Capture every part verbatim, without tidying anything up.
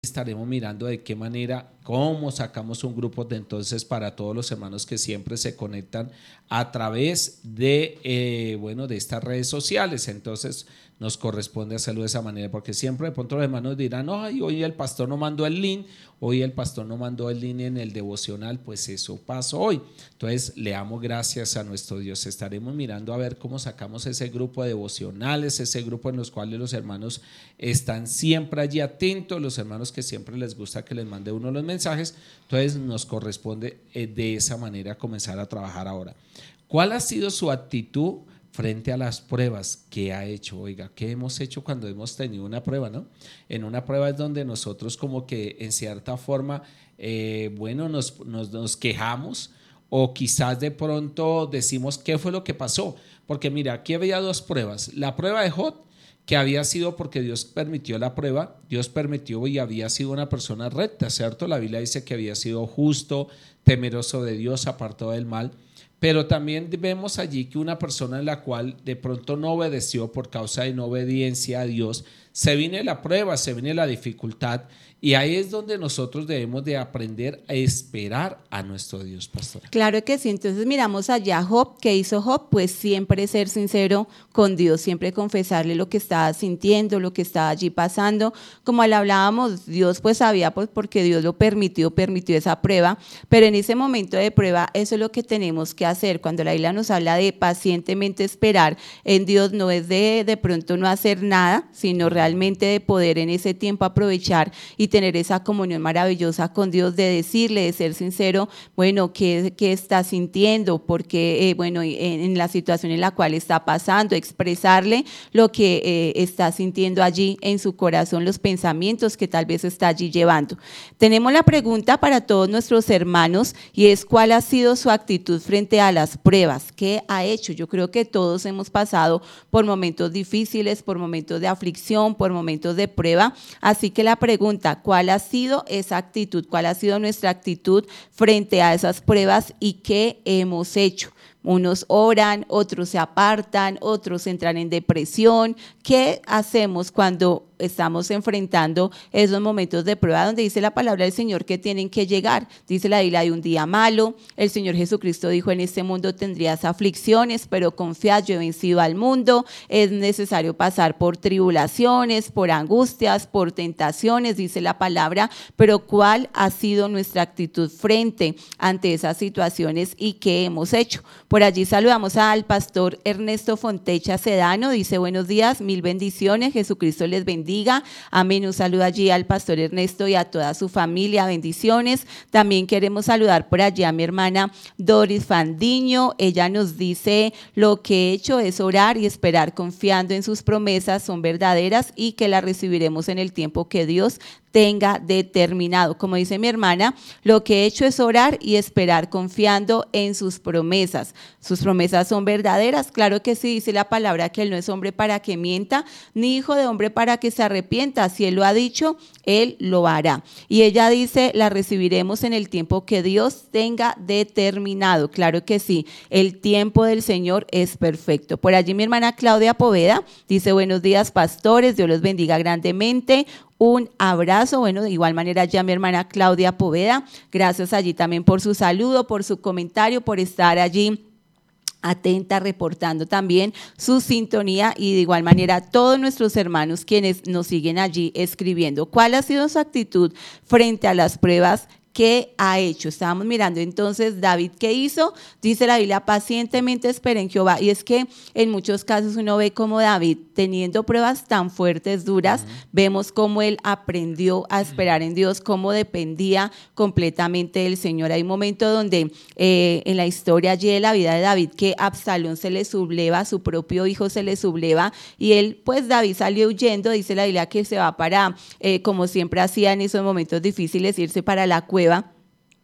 estaremos mirando de qué manera, cómo sacamos un grupo de entonces para todos los hermanos que siempre se conectan a través de, eh, bueno, de estas redes sociales. Entonces nos corresponde hacerlo de esa manera, porque siempre de pronto los hermanos dirán, ay, hoy el pastor no mandó el link, hoy el pastor no mandó el link en el devocional. Pues eso pasó hoy. Entonces le damos gracias a nuestro Dios. Estaremos mirando a ver cómo sacamos ese grupo de devocionales, ese grupo en los cuales los hermanos están siempre allí atentos, los hermanos que siempre les gusta que les mande uno los mensajes. Entonces nos corresponde de esa manera comenzar a trabajar ahora. ¿Cuál ha sido su actitud frente a las pruebas? ¿Qué ha hecho? Oiga, ¿qué hemos hecho cuando hemos tenido una prueba, no? En una prueba es donde nosotros como que en cierta forma, eh, bueno, nos, nos, nos quejamos, o quizás de pronto decimos qué fue lo que pasó. Porque mira, aquí había dos pruebas. La prueba de Job, que había sido porque Dios permitió la prueba, Dios permitió y había sido una persona recta, ¿cierto? La Biblia dice que había sido justo, temeroso de Dios, apartado del mal. Pero también vemos allí que una persona en la cual de pronto no obedeció por causa de no obediencia a Dios, se viene la prueba, se viene la dificultad, y ahí es donde nosotros debemos de aprender a esperar a nuestro Dios, pastora. Claro que sí. Entonces miramos allá a Job. ¿Qué hizo Job? Pues siempre ser sincero con Dios, siempre confesarle lo que estaba sintiendo, lo que estaba allí pasando. Como le hablábamos, Dios pues sabía, pues porque Dios lo permitió, permitió esa prueba, pero en ese momento de prueba eso es lo que tenemos que hacer. Cuando la Biblia nos habla de pacientemente esperar en Dios, no es de de pronto no hacer nada, sino realmente de poder en ese tiempo aprovechar y tener esa comunión maravillosa con Dios, de decirle, de ser sincero, bueno, qué, qué está sintiendo, porque, eh, bueno, en, en la situación en la cual está pasando, expresarle lo que eh, está sintiendo allí en su corazón, los pensamientos que tal vez está allí llevando. Tenemos la pregunta para todos nuestros hermanos y es: ¿cuál ha sido su actitud frente a las pruebas? ¿Qué ha hecho? Yo creo que todos hemos pasado por momentos difíciles, por momentos de aflicción, por momentos de prueba, así que la pregunta: ¿cuál ha sido esa actitud? ¿Cuál ha sido nuestra actitud frente a esas pruebas y qué hemos hecho? Unos oran, otros se apartan, otros entran en depresión. ¿Qué hacemos cuando estamos enfrentando esos momentos de prueba donde dice la palabra del Señor que tienen que llegar? Dice la Biblia de un día malo. El Señor Jesucristo dijo: en este mundo tendrías aflicciones, pero confiad, yo he vencido al mundo. Es necesario pasar por tribulaciones, por angustias, por tentaciones, dice la palabra, pero ¿cuál ha sido nuestra actitud frente ante esas situaciones y qué hemos hecho? Por allí saludamos al pastor Ernesto Fontecha Sedano, dice: buenos días, mil bendiciones, Jesucristo les bendiga, amén. Un saludo allí al pastor Ernesto y a toda su familia, bendiciones. También queremos saludar por allí a mi hermana Doris Fandiño, ella nos dice: lo que he hecho es orar y esperar confiando en sus promesas, son verdaderas y que las recibiremos en el tiempo que Dios tenga determinado. Como dice mi hermana, lo que he hecho es orar y esperar confiando en sus promesas. ¿Sus promesas son verdaderas? Claro que sí, dice la palabra que Él no es hombre para que mienta, ni hijo de hombre para que se arrepienta. Si Él lo ha dicho, Él lo hará. Y ella dice: la recibiremos en el tiempo que Dios tenga determinado. Claro que sí, el tiempo del Señor es perfecto. Por allí mi hermana Claudia Poveda dice: buenos días, pastores, Dios los bendiga grandemente. Un abrazo. Bueno, de igual manera ya mi hermana Claudia Poveda, gracias allí también por su saludo, por su comentario, por estar allí atenta, reportando también su sintonía, y de igual manera todos nuestros hermanos quienes nos siguen allí escribiendo. ¿Cuál ha sido su actitud frente a las pruebas? ¿Qué ha hecho? Estábamos mirando entonces David, ¿qué hizo? Dice la Biblia: pacientemente espera en Jehová. Y es que en muchos casos uno ve como David, teniendo pruebas tan fuertes, duras, uh-huh. vemos cómo él aprendió a esperar en Dios, cómo dependía completamente del Señor. Hay un momento donde eh, en la historia allí de la vida de David, que Absalón se le subleva, su propio hijo se le subleva, y él, pues David salió huyendo. Dice la Biblia que se va para, eh, como siempre hacía en esos momentos difíciles, irse para la cueva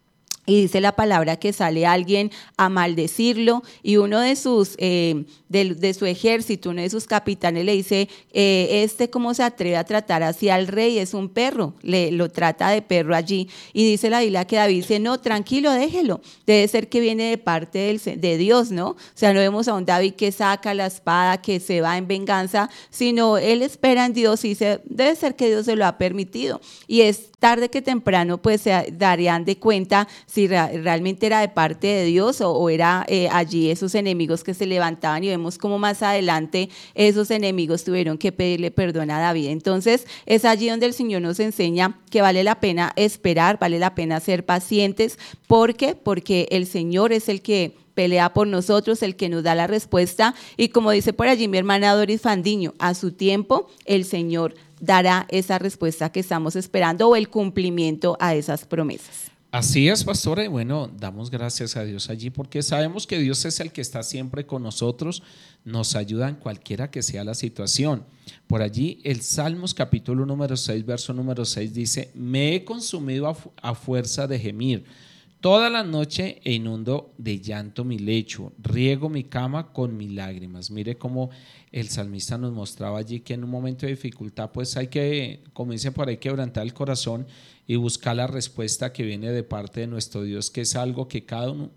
Y dice la palabra que sale alguien a maldecirlo y uno de sus, eh, de, de su ejército, uno de sus capitanes le dice, eh, este cómo se atreve a tratar así al rey, es un perro, le, lo trata de perro allí. Y dice la Biblia que David dice, no, tranquilo, déjelo, debe ser que viene de parte del, de Dios, ¿no? O sea, no vemos a un David que saca la espada, que se va en venganza, sino él espera en Dios y dice, debe ser que Dios se lo ha permitido. Y es tarde que temprano pues se darían de cuenta si re- realmente era de parte de Dios o, o era eh, allí esos enemigos que se levantaban, y vemos como más adelante esos enemigos tuvieron que pedirle perdón a David. Entonces es allí donde el Señor nos enseña que vale la pena esperar, vale la pena ser pacientes. ¿Por qué? Porque el Señor es el que pelea por nosotros, el que nos da la respuesta, y como dice por allí mi hermana Doris Fandiño, a su tiempo el Señor dará esa respuesta que estamos esperando o el cumplimiento a esas promesas. Así es, pastora, y bueno, damos gracias a Dios allí porque sabemos que Dios es el que está siempre con nosotros, nos ayuda en cualquiera que sea la situación. Por allí el Salmos capítulo número seis, verso número seis dice, me he consumido a, fu- a fuerza de gemir, toda la noche e inundo de llanto mi lecho, riego mi cama con mis lágrimas. Mire cómo el salmista nos mostraba allí que en un momento de dificultad pues hay que, como dicen por ahí, quebrantar el corazón y buscar la respuesta que viene de parte de nuestro Dios, que es algo que cada uno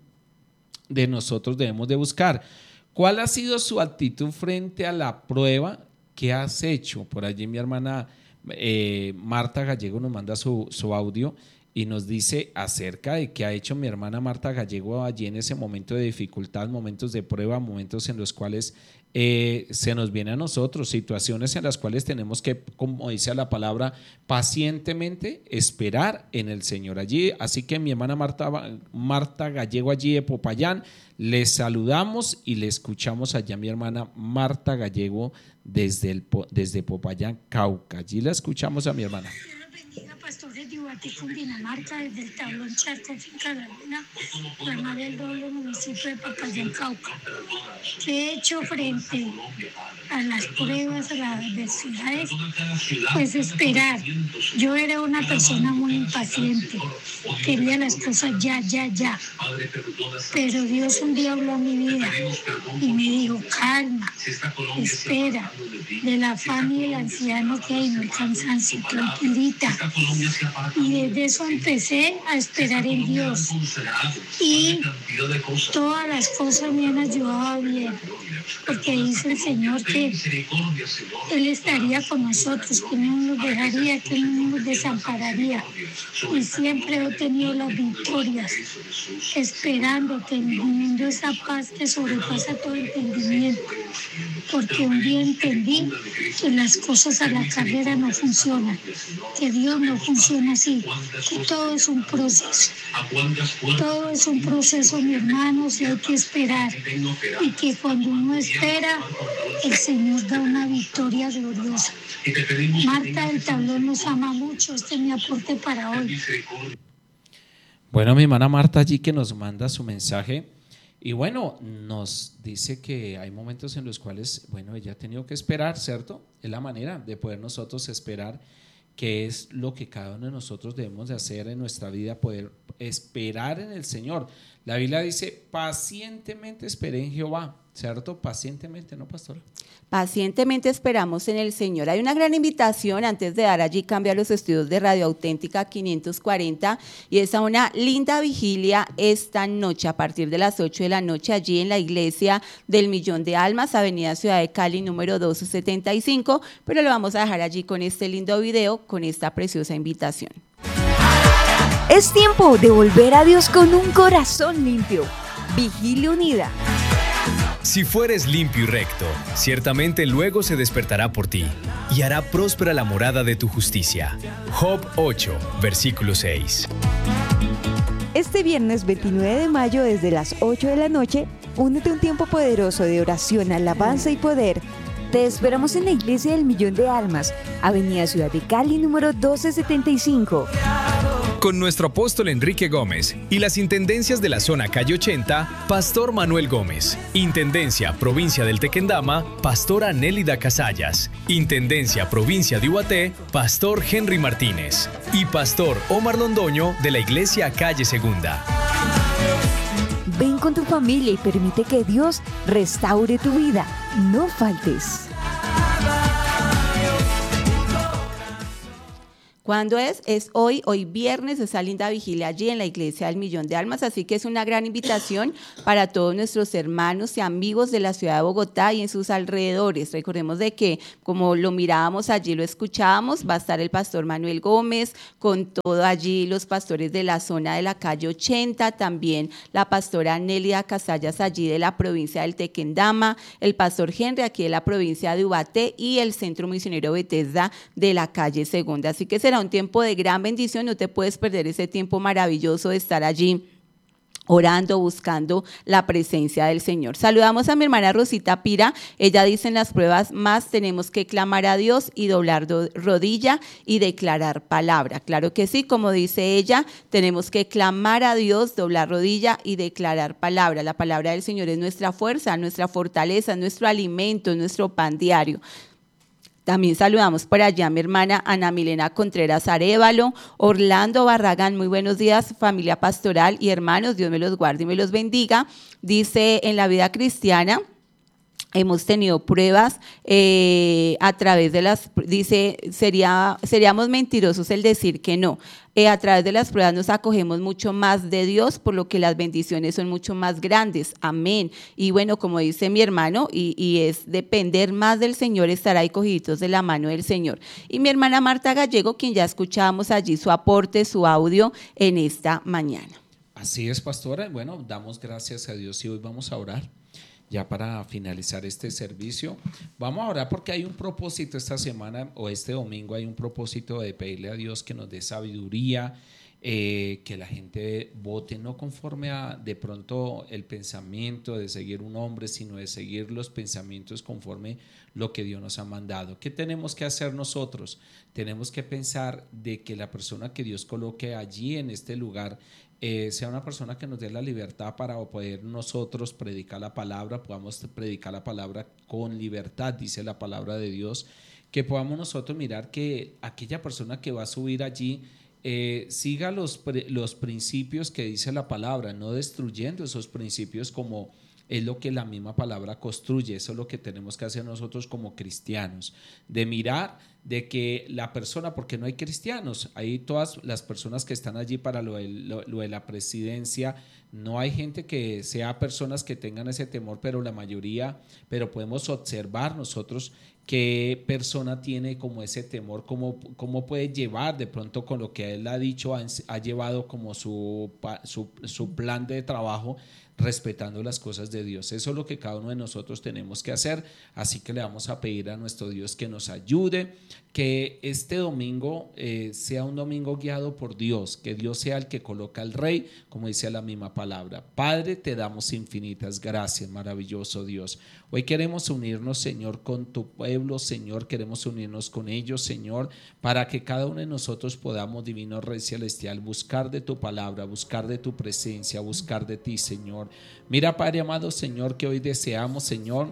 de nosotros debemos de buscar. ¿Cuál ha sido su actitud frente a la prueba que has hecho? Por allí mi hermana eh, Marta Gallego nos manda su, su audio y nos dice acerca de qué ha hecho mi hermana Marta Gallego allí en ese momento de dificultad, momentos de prueba, momentos en los cuales eh, se nos viene a nosotros, situaciones en las cuales tenemos que, como dice la palabra, pacientemente esperar en el Señor allí. Así que mi hermana Marta, Marta Gallego allí de Popayán, les saludamos y le escuchamos allá a mi hermana Marta Gallego desde, el, desde Popayán, Cauca. Allí la escuchamos a mi hermana. Bendiga, pastores de Ubaté, Cundinamarca, desde el Tablón Charco, Finca La Luna, la Mar del Doble, municipio de Popayán, Cauca. ¿Qué he hecho frente a las pruebas, a las adversidades? Pues esperar. Yo era una persona muy impaciente, quería las cosas ya, ya, ya. Pero Dios un día habló a mi vida y me dijo, calma, espera, del afán y el anciano que hay, no el cansancio, tranquilita. Y desde eso empecé a esperar en Dios. Y todas las cosas me han ayudado bien, porque dice el Señor que Él estaría con nosotros, que no nos dejaría, que no nos desampararía. Y siempre he tenido las victorias, esperando, teniendo esa paz que sobrepasa todo entendimiento. Porque un día entendí que las cosas a la carrera no funcionan, que Dios no funciona así, que todo es un proceso. Todo es un proceso, mi hermano, y hay que esperar. Y que cuando uno espera, el Señor da una victoria gloriosa. Marta del Tablón nos ama mucho. Este es mi aporte para hoy. Bueno, mi hermana Marta allí que nos manda su mensaje y bueno, nos dice que hay momentos en los cuales, bueno, ella ha tenido que esperar, ¿cierto? Es la manera de poder nosotros esperar, que es lo que cada uno de nosotros debemos de hacer en nuestra vida, poder esperar en el Señor. La Biblia dice, pacientemente esperé en Jehová, ¿cierto? Pacientemente, ¿no, pastora? Pacientemente esperamos en el Señor. Hay una gran invitación antes de dar allí cambio a los estudios de Radio Auténtica quinientos cuarenta y es a una linda vigilia esta noche a partir de las ocho de la noche allí en la iglesia del Millón de Almas, Avenida Ciudad de Cali, número doce setenta y cinco, pero lo vamos a dejar allí con este lindo video, con esta preciosa invitación. Es tiempo de volver a Dios con un corazón limpio. Vigilia unida. Si fueres limpio y recto, ciertamente luego se despertará por ti y hará próspera la morada de tu justicia. Job ocho, versículo seis. Este viernes veintinueve de mayo desde las ocho de la noche, únete a un tiempo poderoso de oración, alabanza y poder. Te esperamos en la Iglesia del Millón de Almas, Avenida Ciudad de Cali, número doce setenta y cinco. Con nuestro apóstol Enrique Gómez y las intendencias de la zona Calle ochenta, Pastor Manuel Gómez. Intendencia Provincia del Tequendama, Pastora Nélida Casallas. Intendencia Provincia de Ubaté, Pastor Henry Martínez. Y Pastor Omar Londoño de la Iglesia Calle Segunda. con tu familia y permite que Dios restaure tu vida. No faltes. ¿Cuándo es? Es hoy, hoy viernes, esa linda vigilia allí en la Iglesia del Millón de Almas, así que es una gran invitación para todos nuestros hermanos y amigos de la ciudad de Bogotá y en sus alrededores. Recordemos de que, como lo mirábamos allí, lo escuchábamos, va a estar el pastor Manuel Gómez, con todo allí los pastores de la zona de la calle ochenta, también la pastora Nélida Casallas allí de la provincia del Tequendama, el pastor Henry aquí de la provincia de Ubaté y el Centro Misionero Bethesda de la calle Segunda, así que se será un tiempo de gran bendición, no te puedes perder ese tiempo maravilloso de estar allí orando, buscando la presencia del Señor. Saludamos a mi hermana Rosita Pira, ella dice: en las pruebas más tenemos que clamar a Dios y doblar do- rodilla y declarar palabra. Claro que sí, como dice ella, tenemos que clamar a Dios, doblar rodilla y declarar palabra. La palabra del Señor es nuestra fuerza, nuestra fortaleza, nuestro alimento, nuestro pan diario. También saludamos por allá a mi hermana Ana Milena Contreras Arévalo, Orlando Barragán, muy buenos días, familia pastoral y hermanos, Dios me los guarde y me los bendiga. Dice: en la vida cristiana hemos tenido pruebas eh, a través de las, dice, sería, seríamos mentirosos el decir que no. Eh, a través de las pruebas nos acogemos mucho más de Dios, por lo que las bendiciones son mucho más grandes. Amén. Y bueno, como dice mi hermano, y, y es depender más del Señor, estar ahí cogiditos de la mano del Señor. Y mi hermana Marta Gallego, quien ya escuchábamos allí su aporte, su audio en esta mañana. Así es, pastora. Bueno, damos gracias a Dios y hoy vamos a orar. Ya para finalizar este servicio, vamos a orar porque hay un propósito esta semana o este domingo, hay un propósito de pedirle a Dios que nos dé sabiduría, eh, que la gente vote no conforme a de pronto el pensamiento de seguir un hombre, sino de seguir los pensamientos conforme lo que Dios nos ha mandado. ¿Qué tenemos que hacer nosotros? Tenemos que pensar de que la persona que Dios coloque allí en este lugar Eh, sea una persona que nos dé la libertad para poder nosotros predicar la palabra, podamos predicar la palabra con libertad, dice la palabra de Dios, que podamos nosotros mirar que aquella persona que va a subir allí eh, siga los, los principios que dice la palabra, no destruyendo esos principios como es lo que la misma palabra construye. Eso es lo que tenemos que hacer nosotros como cristianos, de mirar de que la persona, porque no hay cristianos, hay todas las personas que están allí para lo de, lo, lo de la presidencia, no hay gente que sea personas que tengan ese temor, pero la mayoría, pero podemos observar nosotros qué persona tiene como ese temor, cómo, cómo puede llevar de pronto con lo que él ha dicho, ha, ha llevado como su, su, su plan de trabajo, respetando las cosas de Dios. Eso es lo que cada uno de nosotros tenemos que hacer, así que le vamos a pedir a nuestro Dios que nos ayude, que este domingo eh, sea un domingo guiado por Dios, que Dios sea el que coloca al rey, como dice la misma palabra. Padre, te damos infinitas gracias, maravilloso Dios. Hoy queremos unirnos, Señor, con tu pueblo, Señor, queremos unirnos con ellos, Señor, para que cada uno de nosotros podamos, divino Rey Celestial, buscar de tu palabra, buscar de tu presencia, buscar de ti, Señor. Mira, Padre amado, Señor, que hoy deseamos, Señor,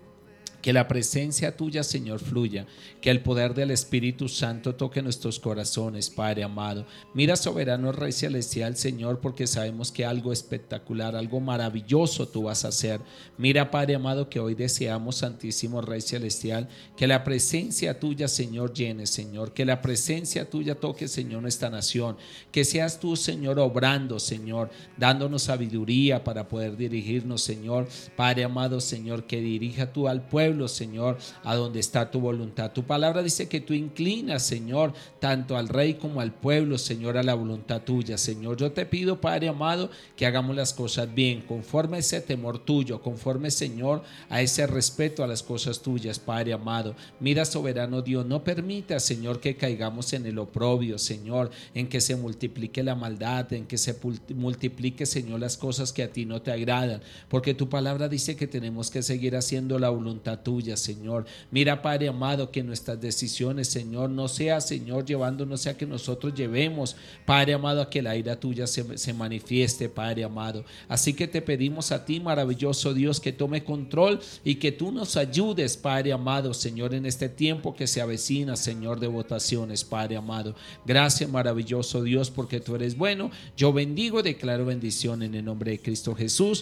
que la presencia tuya, Señor, fluya, que el poder del Espíritu Santo toque nuestros corazones, Padre amado. Mira, soberano Rey Celestial, Señor, porque sabemos que algo espectacular, algo maravilloso tú vas a hacer. Mira, Padre amado, que hoy deseamos, Santísimo Rey Celestial, que la presencia tuya, Señor, llene, Señor, que la presencia tuya toque, Señor, nuestra nación, que seas tú, Señor, obrando, Señor, dándonos sabiduría para poder dirigirnos, Señor. Padre amado, Señor, que dirija tú al pueblo, Señor, a donde está tu voluntad. Tu palabra dice que tú inclinas, Señor, tanto al rey como al pueblo, Señor, a la voluntad tuya, Señor. Yo te pido, Padre amado, que hagamos las cosas bien, conforme a ese temor tuyo, conforme, Señor, a ese respeto a las cosas tuyas, Padre amado. Mira, soberano Dios, no permita, Señor, que caigamos en el oprobio, Señor, en que se multiplique la maldad, en que se multiplique, Señor, las cosas que a ti no te agradan, porque tu palabra dice que tenemos que seguir haciendo la voluntad ira tuya, Señor. Mira, Padre amado, que nuestras decisiones, Señor, no sea, Señor, llevándonos a que nosotros llevemos, Padre amado, a que la ira tuya se, se manifieste, Padre amado. Así que te pedimos a ti, maravilloso Dios, que tome control y que tú nos ayudes, Padre amado, Señor, en este tiempo que se avecina, Señor, de votaciones, Padre amado. Gracias, maravilloso Dios, porque tú eres bueno. Yo bendigo, declaro bendición en el nombre de Cristo Jesús.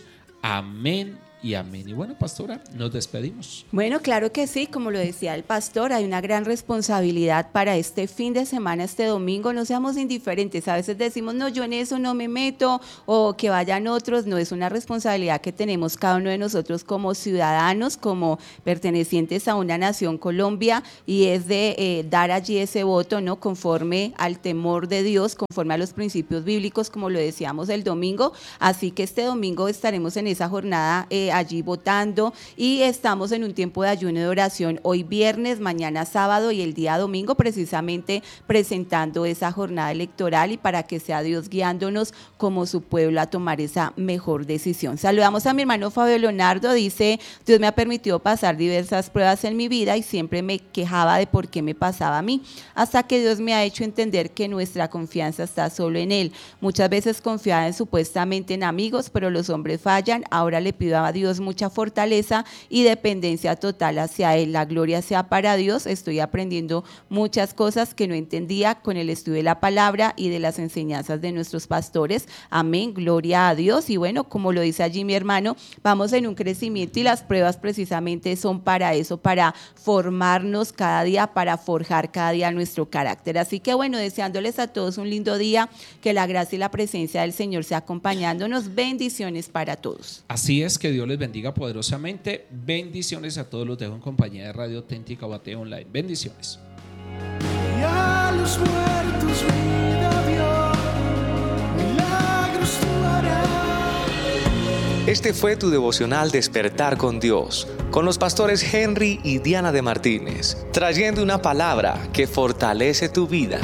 Amén y amén. Y bueno, pastora, nos despedimos. Bueno, claro que sí, como lo decía el pastor, hay una gran responsabilidad para este fin de semana, este domingo. No seamos indiferentes, a veces decimos, no, yo en eso no me meto, o que vayan otros. No, es una responsabilidad que tenemos cada uno de nosotros como ciudadanos, como pertenecientes a una nación, Colombia, y es de eh, dar allí ese voto, ¿no? Conforme al temor de Dios, conforme a los principios bíblicos, como lo decíamos el domingo. Así que este domingo estaremos en esa jornada eh, allí votando, y estamos en un tiempo de ayuno y de oración hoy viernes, mañana sábado y el día domingo, precisamente presentando esa jornada electoral, y para que sea Dios guiándonos como su pueblo a tomar esa mejor decisión. Saludamos a mi hermano Fabio Leonardo, dice: Dios me ha permitido pasar diversas pruebas en mi vida y siempre me quejaba de por qué me pasaba a mí, hasta que Dios me ha hecho entender que nuestra confianza está solo en Él. Muchas veces confiaba en supuestamente en amigos, pero los hombres fallan. Ahora le pido a Dios mucha fortaleza y dependencia total hacia Él. La gloria sea para Dios. Estoy aprendiendo muchas cosas que no entendía con el estudio de la palabra y de las enseñanzas de nuestros pastores. Amén, gloria a Dios. Y bueno, como lo dice allí mi hermano, vamos en un crecimiento, y las pruebas precisamente son para eso, para formarnos cada día, para forjar cada día nuestro carácter. Así que bueno, deseándoles a todos un lindo día, que la gracia y la presencia del Señor sea acompañándonos. Bendiciones para todos. Así es, que Dios les bendiga poderosamente. Bendiciones a todos. Los dejo en compañía de Radio Auténtica Guate Online. Bendiciones. Y a los muertos vida dio, milagros tú harás. Este fue tu devocional Despertar con Dios, con los pastores Henry y Diana de Martínez, trayendo una palabra que fortalece tu vida.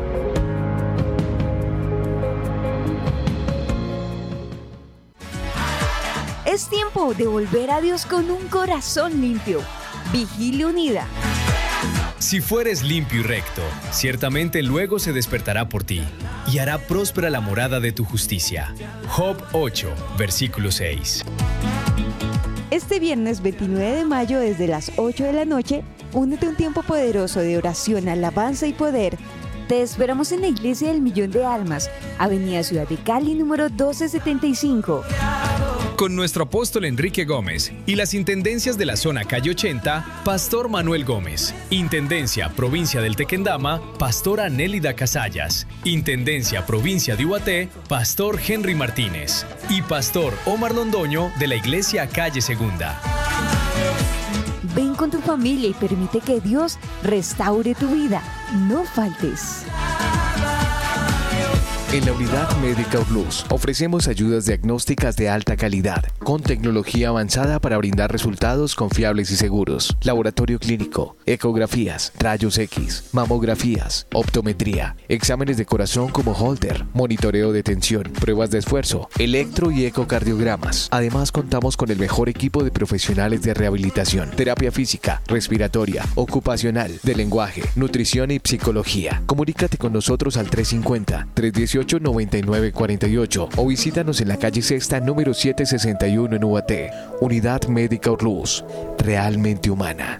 Es tiempo de volver a Dios con un corazón limpio. Vigilia Unida. Si fueres limpio y recto, ciertamente luego se despertará por ti y hará próspera la morada de tu justicia. Job ocho, versículo seis. Este viernes veintinueve de mayo desde las ocho de la noche, únete a un tiempo poderoso de oración, alabanza y poder. Te esperamos en la Iglesia del Millón de Almas, Avenida Ciudad de Cali, número doce setenta y cinco. Con nuestro apóstol Enrique Gómez y las intendencias de la zona Calle ochenta, Pastor Manuel Gómez. Intendencia Provincia del Tequendama, Pastora Nélida Casallas. Intendencia Provincia de Ubaté, Pastor Henry Martínez. Y Pastor Omar Londoño de la Iglesia Calle Segunda. Ven con tu familia y permite que Dios restaure tu vida. No faltes. En la Unidad Médica Urlús ofrecemos ayudas diagnósticas de alta calidad, con tecnología avanzada para brindar resultados confiables y seguros. Laboratorio clínico, ecografías, rayos X, mamografías, optometría, exámenes de corazón como Holter, monitoreo de tensión, pruebas de esfuerzo, electro y ecocardiogramas. Además, contamos con el mejor equipo de profesionales de rehabilitación, terapia física, respiratoria, ocupacional, de lenguaje, nutrición y psicología. Comunícate con nosotros al tres cincuenta, tres dieciocho, noventa y nueve cuarenta y ocho o visítanos en la calle Sexta número setecientos sesenta y uno en Ubaté. Unidad Médica Urlús, realmente humana.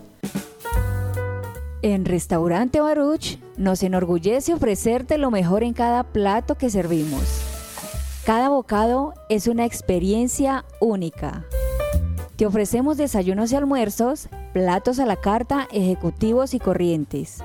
En Restaurante Baruch nos enorgullece ofrecerte lo mejor en cada plato que servimos. Cada bocado es una experiencia única. Te ofrecemos desayunos y almuerzos, platos a la carta, ejecutivos y corrientes.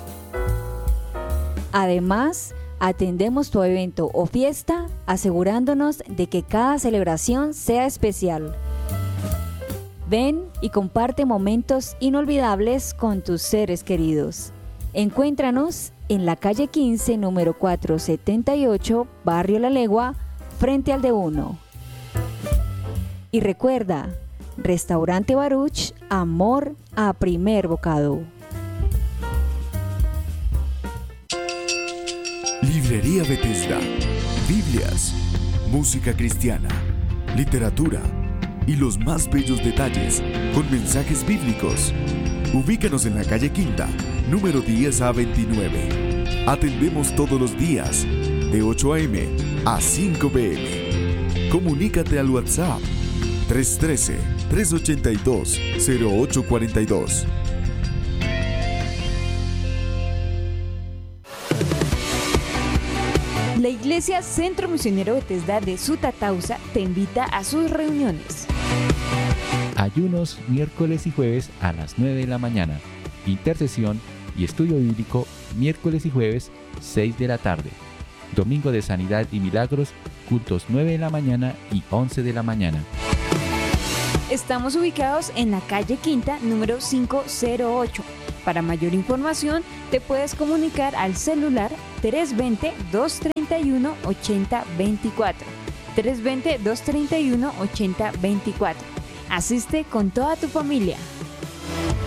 Además, atendemos tu evento o fiesta, asegurándonos de que cada celebración sea especial. Ven y comparte momentos inolvidables con tus seres queridos. Encuéntranos en la calle quince, número cuatrocientos setenta y ocho, Barrio La Legua, frente al de uno. Y recuerda, Restaurante Baruch, amor a primer bocado. Librería Bethesda, Biblias, música cristiana, literatura, y los más bellos detalles, con mensajes bíblicos. Ubícanos en la calle Quinta, número diez A veintinueve. Atendemos todos los días, de ocho a eme a cinco pe eme. Comunícate al WhatsApp tres uno tres, tres ocho dos, cero ocho cuatro dos. La Iglesia Centro Misionero Bethesda de Sutatausa te invita a sus reuniones. Ayunos miércoles y jueves a las nueve de la mañana. Intercesión y estudio bíblico miércoles y jueves seis de la tarde. Domingo de Sanidad y Milagros, cultos nueve de la mañana y once de la mañana. Estamos ubicados en la calle Quinta, número quinientos ocho. Para mayor información, te puedes comunicar al celular tres dos cero, dos tres uno, ocho cero dos cuatro. tres dos cero, dos tres uno, ocho cero dos cuatro. Asiste con toda tu familia.